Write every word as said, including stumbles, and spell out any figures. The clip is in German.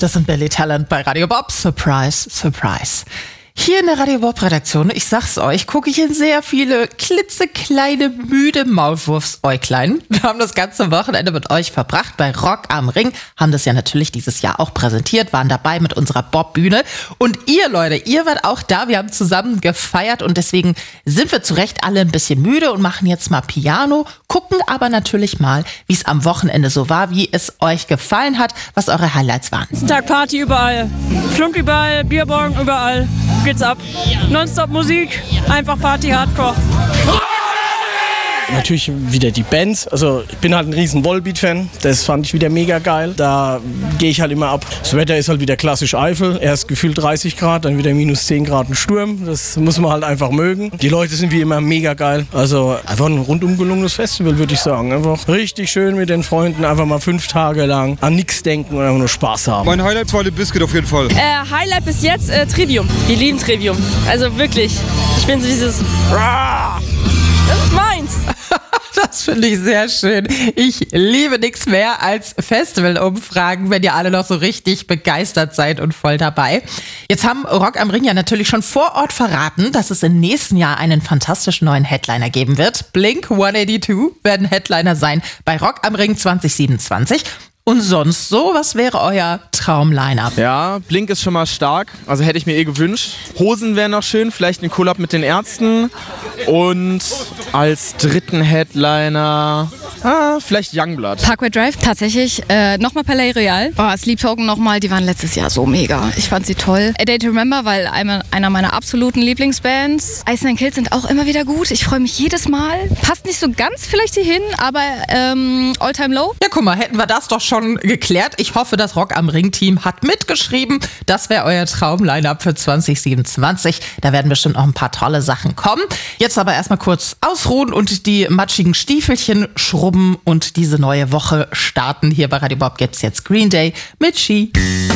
das sind Billy Talent bei Radio Bob. Surprise, surprise. Hier in der Radio Bob Redaktion, ich sag's euch, gucke ich in sehr viele klitzekleine, müde Maulwurfsäuglein. Wir haben das ganze Wochenende mit euch verbracht bei Rock am Ring, haben das ja natürlich dieses Jahr auch präsentiert, waren dabei mit unserer Bob-Bühne. Und ihr Leute, ihr wart auch da, wir haben zusammen gefeiert und deswegen sind wir zu Recht alle ein bisschen müde und machen jetzt mal Piano, gucken aber natürlich mal, wie es am Wochenende so war, wie es euch gefallen hat, was eure Highlights waren. Tag Party überall, Flunk überall, Bierborgen überall. Geht's ab. Nonstop Musik, einfach Party, Hardcore. Natürlich wieder die Bands. Also ich bin halt ein riesen Volbeat-Fan. Das fand ich wieder mega geil. Da gehe ich halt immer ab. Das Wetter ist halt wieder klassisch Eifel. Erst gefühlt dreißig Grad, dann wieder minus zehn Grad ein Sturm. Das muss man halt einfach mögen. Die Leute sind wie immer mega geil. Also einfach ein rundum gelungenes Festival, würde ich sagen. Einfach richtig schön mit den Freunden. Einfach mal fünf Tage lang an nichts denken und einfach nur Spaß haben. Mein Highlight war Limp Bizkit auf jeden Fall. Äh, Highlight bis jetzt äh, Trivium. Wir lieben Trivium. Also wirklich. Ich bin so dieses... Das ist meins. Das finde ich sehr schön. Ich liebe nichts mehr als Festivalumfragen, wenn ihr alle noch so richtig begeistert seid und voll dabei. Jetzt haben Rock am Ring ja natürlich schon vor Ort verraten, dass es im nächsten Jahr einen fantastischen neuen Headliner geben wird. Blink hundertzweiundachtzig werden Headliner sein bei Rock am Ring zwanzig siebenundzwanzig. Und sonst so, was wäre euer Traum-Line-Up? Ja, Blink ist schon mal stark, also hätte ich mir eh gewünscht. Hosen wären noch schön, vielleicht ein Collab mit den Ärzten. Und als dritten Headliner, ah, vielleicht Youngblood. Parkway Drive, tatsächlich, äh, nochmal Palais Royal. Oh, Sleep Token nochmal, die waren letztes Jahr so mega. Ich fand sie toll. A Day to Remember, weil einer, einer meiner absoluten Lieblingsbands. Ice Nine Kills sind auch immer wieder gut. Ich freue mich jedes Mal. Passt nicht so ganz vielleicht hier hin, aber ähm, All Time Low. Ja, guck mal, hätten wir das doch schon geklärt. Ich hoffe, das Rock am Ring-Team hat mitgeschrieben. Das wäre euer Traum-Line-Up für zwanzig siebenundzwanzig. Da werden bestimmt noch ein paar tolle Sachen kommen. Jetzt aber erstmal kurz ausruhen und die matschigen Stiefelchen schrubben und diese neue Woche starten. Hier bei Radio Bob gibt's jetzt Green Day mit She.